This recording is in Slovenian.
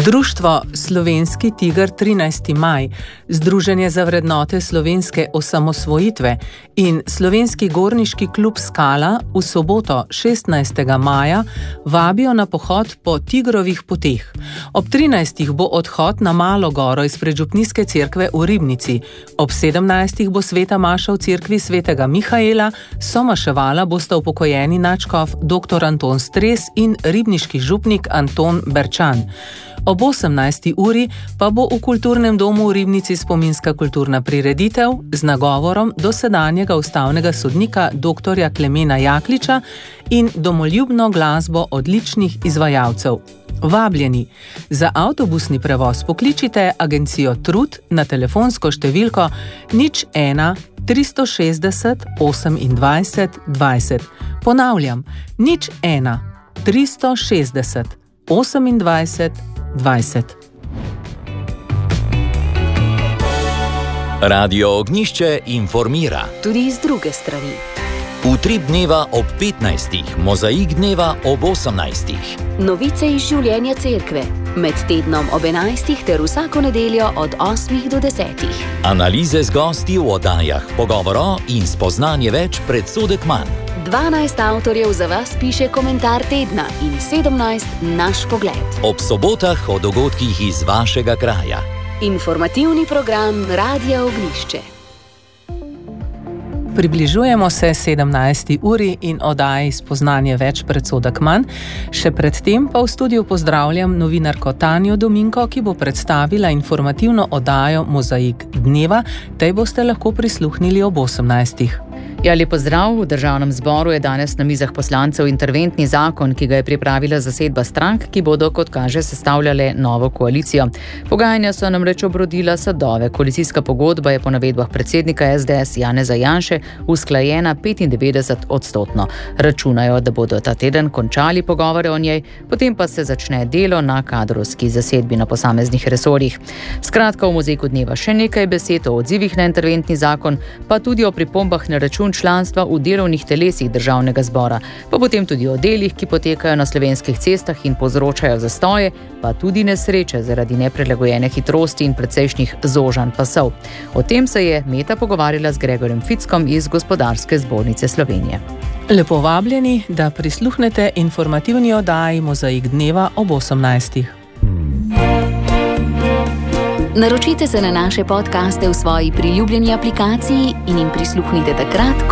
Društvo Slovenski tiger 13. maj, Združenje za vrednote slovenske osamosvojitve in Slovenski gorniški klub Skala v soboto 16. maja vabijo na pohod po Tigrovih poteh. Ob 13. bo odhod na Malo goro izpred župnijske cerkve v Ribnici. Ob 17. bo sveta maša v cerkvi svetega Mihaela, somaševala bosta upokojeni nadškof dr. Anton Stres in ribniški župnik Anton Berčan. Ob 18. uri pa bo v kulturnem domu v Ribnici spominska kulturna prireditev z nagovorom dosedanjega ustavnega sodnika dr. Klemena Jakliča in domoljubno glasbo odličnih izvajalcev. Vabljeni! Za avtobusni prevoz pokličite agencijo Trud na telefonsko številko 01 360 28 20. Ponavljam, 01 360 28 20. Radio Ognjišče informira. Tudi z druge strani. Utrip dneva ob 15. Mozaik dneva ob 18. Novice iz življenja cerkve. Med tednom ob 11. ter vsako nedeljo od 8. do 10. Analize z gosti v oddajah, pogovoro in spoznanje več predsodek manj. 12 avtorjev za vas piše komentar tedna in 17 naš pogled. Ob sobotah o dogodkih iz vašega kraja. Informativni program Radia Ognjišče. Približujemo se 17. uri in oddaji spoznanje več predsodek manj. Še predtem pa v studiu pozdravljam novinarko Tanjo Dominko, ki bo predstavila informativno oddajo Mozaik dneva. Tej boste lahko prisluhnili ob 18. Lep pozdrav. V Državnem zboru je danes na mizah poslancev interventni zakon, ki ga je pripravila zasedba strank, ki bodo, kot kaže, sestavljale novo koalicijo. Pogajanja so namreč obrodila sadove. Koalicijska pogodba je po navedbah predsednika SDS Janeza Janše usklajena 95%. Računajo, da bodo ta teden končali pogovore o njej, potem pa se začne delo na kadrovski zasedbi na posameznih resorjih. Skratka, v Mozaiku dneva še nekaj besed o odzivih na interventni zakon, pa tudi o pripombah na račun članstva v delovnih telesih Državnega zbora, pa potem tudi o delih, ki potekajo na slovenskih cestah in povzročajo zastoje, pa tudi nesreče zaradi neprilagojene hitrosti in precejšnjih zožanj pasov. O tem se je Meta pogovarjala z Gregorjem Fickom iz Gospodarske zbornice Slovenije. Lepo vabljeni, da prisluhnete informativni oddaji Mozaik dneva ob 18. Naročite se na naše podcaste v svoji priljubljeni aplikaciji in jim prisluhnite takrat,